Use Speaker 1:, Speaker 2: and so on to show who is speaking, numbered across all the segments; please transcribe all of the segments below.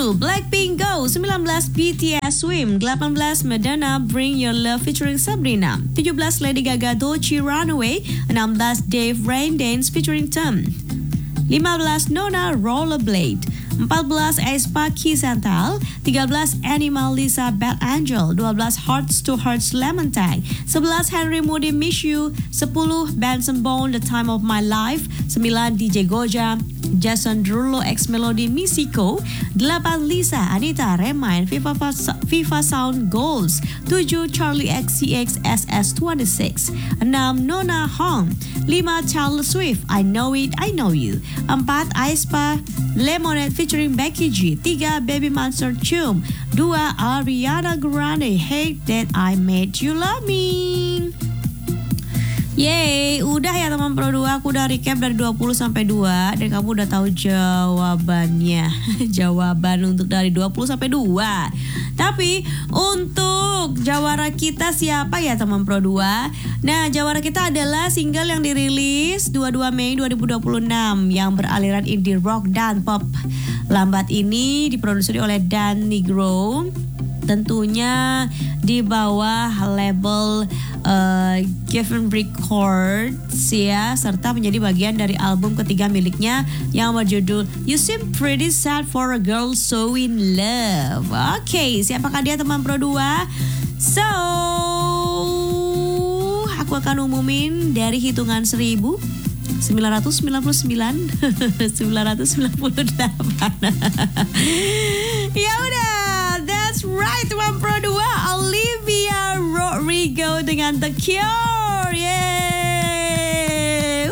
Speaker 1: 10 Blackpink Go, 19 BTS Swim, 18 Madonna Bring Your Love featuring Sabrina, 17 Lady Gaga Dolce Runaway, 16 Dave Rain Dance featuring Tom, 15 Nona Rollerblade, 14 aespa Kisantal, 13 Animal Lisa Bad Angel, 12 Hearts to Hearts Lemon Tang, 11 Henry Moody Miss You, 10 Benson Bone The Time of My Life, 9 DJ Goja, Jason Derulo X Melody Misiko, 8 Lisa Anita Remind FIFA Sound Goals, 7 Charlie XCX SS26, 6 Nona Hong, 5 Taylor Swift I Know It I Know You, 4 aespa Lemonade featuring Becky G, 3 Baby Monster Chum, 2 Ariana Grande Hate That I Made You Love Me. Yeay, udah ya teman Pro 2, aku udah recap dari 20 sampai 2 dan kamu udah tahu jawabannya. Jawaban untuk dari 20 sampai 2. Tapi untuk jawara kita siapa ya teman Pro 2? Nah, jawara kita adalah single yang dirilis 22 Mei 2026 yang beraliran indie rock dan pop. Lambat ini diproduksi oleh Dan Nigro, tentunya di bawah label Geffen Records ya, serta menjadi bagian dari album ketiga miliknya yang berjudul You Seem Pretty Sad for a Girl So in Love. Oke, siapakah dia teman Pro 2? So, aku akan umumin dari hitungan 1999 998. Ya udah, that's right teman Pro 2, Olivia Rodrigo dengan The Cure. Yeay.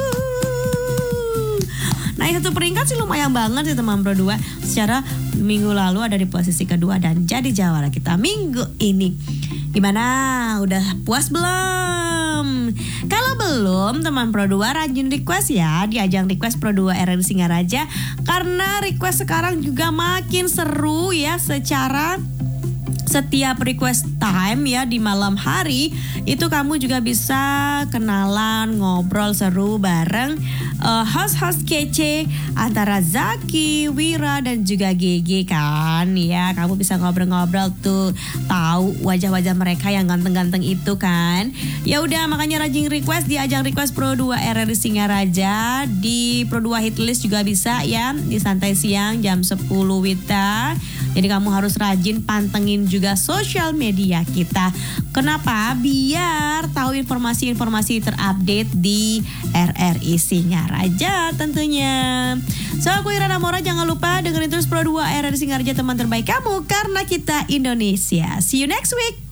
Speaker 1: Naik 1 peringkat sih lumayan banget sih teman Pro 2. Secara minggu lalu ada di posisi kedua dan jadi jawara kita minggu ini. Gimana? Udah puas belum? Kalau belum teman Pro 2 rajin request ya di ajang request Pro 2 RRI Singaraja, karena request sekarang juga makin seru ya, secara setiap request time ya di malam hari itu kamu juga bisa kenalan, ngobrol seru bareng host-host kece antara Zaki, Wira dan juga GG kan ya. Kamu bisa ngobrol-ngobrol tuh, tahu wajah-wajah mereka yang ganteng-ganteng itu kan. Ya udah, makanya rajin request di ajang request Pro 2 RRI Singaraja. Di Pro 2 Hitlist juga bisa ya di santai siang jam 10 Wita. Jadi kamu harus rajin pantengin juga sosial media kita. Kenapa? Biar tahu informasi-informasi terupdate di RRI Singaraja tentunya. So, aku Irana Mora, jangan lupa dengerin terus Pro 2 RRI Singaraja, teman terbaik kamu, karena kita Indonesia. See you next week.